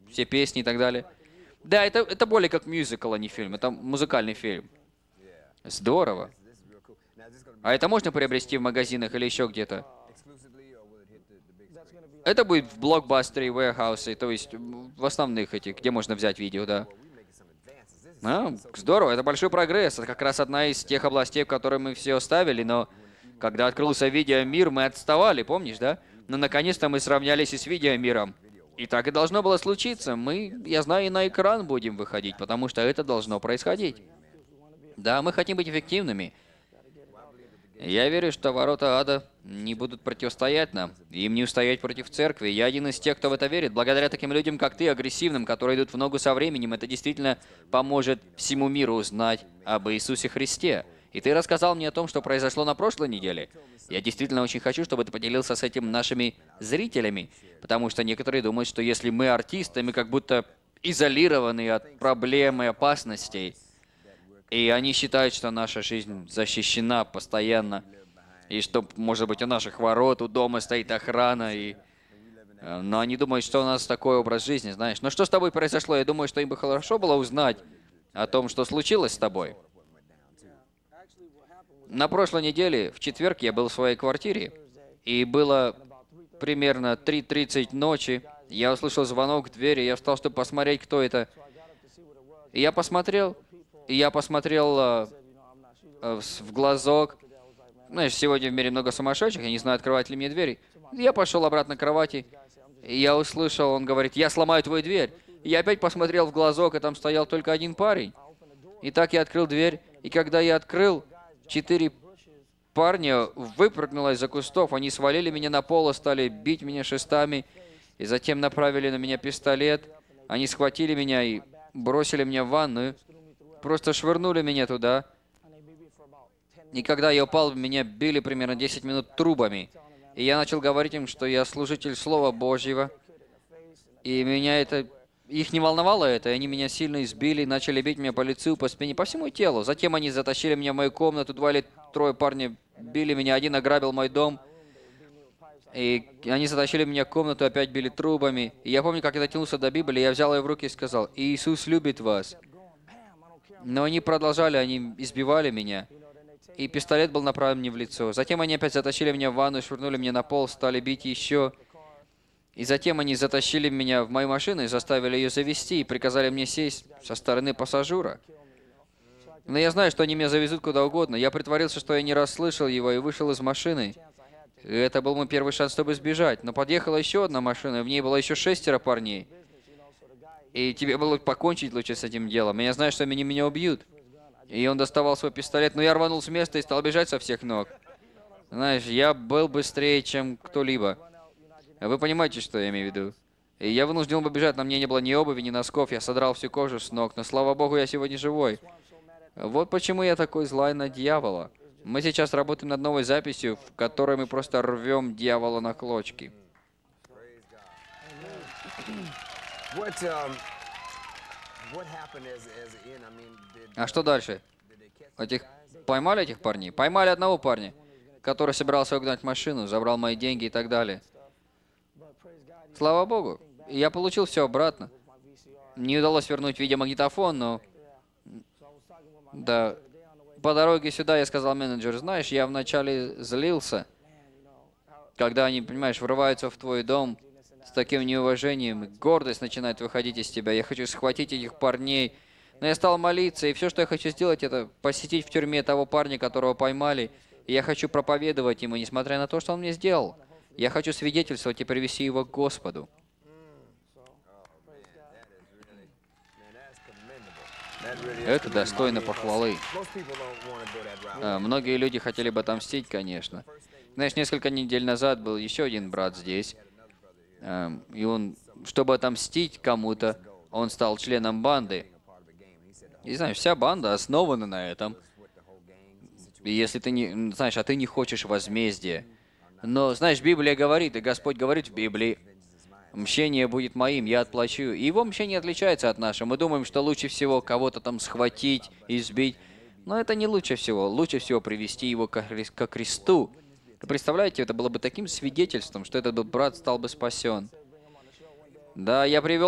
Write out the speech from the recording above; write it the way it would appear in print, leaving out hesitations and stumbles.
все песни и так далее. Да, это более как мюзикл, а не фильм. Это музыкальный фильм. Здорово. А это можно приобрести в магазинах или еще где-то? Это будет в блокбастере, warehouse, то есть в основных этих, где можно взять видео, да. Здорово, это большой прогресс. Это как раз одна из тех областей, в которые мы все оставили, но когда открылся видеомир, мы отставали, помнишь, да? Но наконец-то мы сравнялись и с видеомиром. И так и должно было случиться. Я знаю, и на экран будем выходить, потому что это должно происходить. Да, мы хотим быть эффективными. Я верю, что ворота ада не будут противостоять нам. Им не устоять против церкви. Я один из тех, кто в это верит. Благодаря таким людям, как ты, агрессивным, которые идут в ногу со временем, это действительно поможет всему миру узнать об Иисусе Христе. И ты рассказал мне о том, что произошло на прошлой неделе. Я действительно очень хочу, чтобы ты поделился с этим нашими зрителями, потому что некоторые думают, что если мы артисты, мы как будто изолированы от проблем и опасностей. И они считают, что наша жизнь защищена постоянно. И что, может быть, у наших ворот, у дома стоит охрана. Но они думают, что у нас такой образ жизни, знаешь. Но что с тобой произошло? Я думаю, что им бы хорошо было узнать о том, что случилось с тобой. На прошлой неделе, в четверг, я был в своей квартире. И было примерно 3:30 ночи. Я услышал звонок в двери. Я встал, чтобы посмотреть, кто это. И я посмотрел в глазок. Знаешь, сегодня в мире много сумасшедших, я не знаю, открывать ли мне двери. Я пошел обратно к кровати, и я услышал, он говорит, я сломаю твою дверь. И я опять посмотрел в глазок, и там стоял только один парень. И так я открыл дверь, и когда я открыл, 4 парня выпрыгнуло из-за кустов, они свалили меня на пол и стали бить меня шестами, и затем направили на меня пистолет. Они схватили меня и бросили меня в ванную, просто швырнули меня туда. И когда я упал, меня били примерно 10 минут трубами. И я начал говорить им, что я служитель Слова Божьего. И меня это... Их не волновало это, и они меня сильно избили, начали бить меня по лицу, по спине, по всему телу. Затем они затащили меня в мою комнату, 2 или 3 парня били меня, один ограбил мой дом. И они затащили меня в комнату, опять били трубами. И я помню, как я дотянулся до Библии, я взял ее в руки и сказал, «Иисус любит вас». Но они продолжали, они избивали меня. И пистолет был направлен мне в лицо. Затем они опять затащили меня в ванну, швырнули меня на пол, стали бить еще. И затем они затащили меня в мою машину и заставили ее завести, и приказали мне сесть со стороны пассажира. Но я знаю, что они меня завезут куда угодно. Я притворился, что я не расслышал его, и вышел из машины. И это был мой первый шанс, чтобы сбежать. Но подъехала еще одна машина, и в ней было еще 6 парней. И тебе было покончить лучше с этим делом. Я знаю, что они меня убьют. И он доставал свой пистолет, но я рванул с места и стал бежать со всех ног. Знаешь, я был быстрее, чем кто-либо. Вы понимаете, что я имею в виду? И я вынужден был бежать, на мне не было ни обуви, ни носков, я содрал всю кожу с ног, но слава богу, я сегодня живой. Вот почему я такой злой на дьявола. Мы сейчас работаем над новой записью, в которой мы просто рвем дьявола на клочки. А что дальше? Поймали этих парней? Поймали одного парня, который собирался угнать машину, забрал мои деньги и так далее. Слава богу, я получил все обратно. Не удалось вернуть видеомагнитофон, но... Да. По дороге сюда я сказал менеджеру, знаешь, я вначале злился, когда они, понимаешь, врываются в твой дом с таким неуважением, гордость начинает выходить из тебя. Я хочу схватить этих парней. Но я стал молиться, и все, что я хочу сделать, это посетить в тюрьме того парня, которого поймали. И я хочу проповедовать ему, несмотря на то, что он мне сделал. Я хочу свидетельствовать и привести его к Господу. Это достойно похвалы. Многие люди хотели бы отомстить, конечно. Знаешь, несколько недель назад был еще один брат здесь. И он, чтобы отомстить кому-то, он стал членом банды. И знаешь, вся банда основана на этом. И если ты не, знаешь, а ты не хочешь возмездия. Но, знаешь, Библия говорит, и Господь говорит в Библии, мщение будет моим, я отплачу. И его мщение отличается от нашего. Мы думаем, что лучше всего кого-то там схватить, избить. Но это не лучше всего. Лучше всего привести его ко Христу. Вы представляете, это было бы таким свидетельством, что этот брат стал бы спасен. Да, я привел